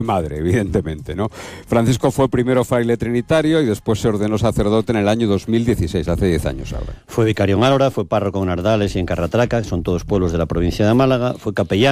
madre, evidentemente, ¿no? Francisco fue primero fraile trinitario y después se ordenó sacerdote en el año 2016, hace 10 años ahora. Fue vicario en Álora, fue párroco en Ardales y en Carratraca, que son todos pueblos de la provincia de Málaga, fue capellán